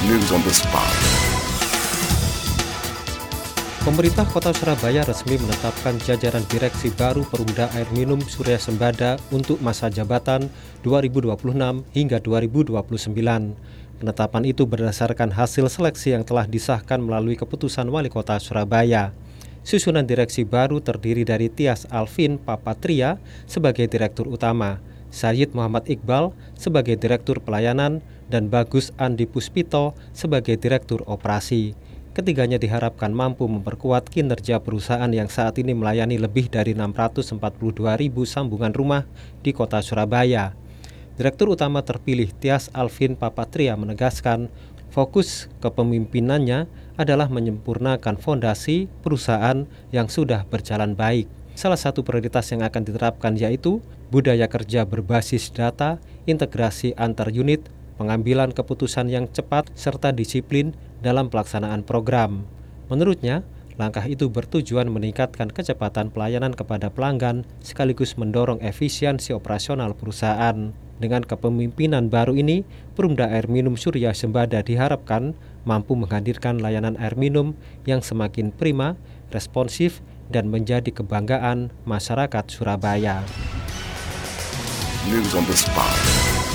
News on the spot. Pemerintah Kota Surabaya resmi menetapkan jajaran direksi baru Perumda Air Minum Surya Sembada untuk masa jabatan 2026 hingga 2029. Penetapan itu berdasarkan hasil seleksi yang telah disahkan melalui keputusan Wali Kota Surabaya. Susunan direksi baru terdiri dari Tias Alvin Papatria sebagai Direktur Utama, Syed Muhammad Iqbal sebagai Direktur Pelayanan, dan Bagus Andi Puspito sebagai Direktur Operasi. Ketiganya diharapkan mampu memperkuat kinerja perusahaan yang saat ini melayani lebih dari 642.000 sambungan rumah di Kota Surabaya. Direktur Utama terpilih Tias Alvin Papatria menegaskan fokus kepemimpinannya adalah menyempurnakan fondasi perusahaan yang sudah berjalan baik. Salah satu prioritas yang akan diterapkan yaitu budaya kerja berbasis data, integrasi antar unit, pengambilan keputusan yang cepat, serta disiplin dalam pelaksanaan program. Menurutnya, langkah itu bertujuan meningkatkan kecepatan pelayanan kepada pelanggan sekaligus mendorong efisiensi operasional perusahaan. Dengan kepemimpinan baru ini, Perumda Air Minum Surya Sembada diharapkan mampu menghadirkan layanan air minum yang semakin prima, responsif, dan menjadi kebanggaan masyarakat Surabaya. News on the spot.